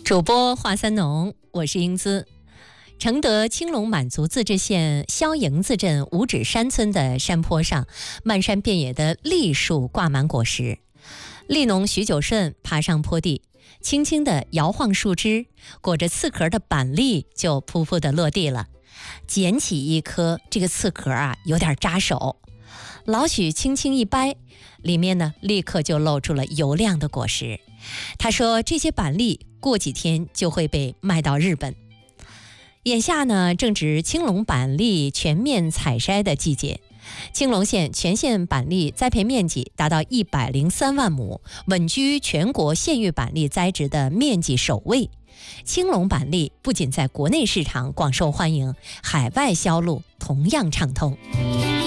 主播华三农，我是英姿。承德青龙满族自治县肖营子镇五指山村的山坡上，漫山遍野的栗树挂满果实。栗农许久顺爬上坡地，轻轻地摇晃树枝，裹着刺壳的板栗就扑扑地落地了。捡起一颗，这个刺壳有点扎手。老许轻轻一掰，里面呢立刻就露出了油亮的果实。他说这些板栗过几天就会被卖到日本。眼下呢正值青龙板栗全面采摘的季节，青龙县全县板栗栽培面积达到103万亩，稳居全国县域板栗栽植的面积首位。青龙板栗不仅在国内市场广受欢迎，海外销路同样畅通。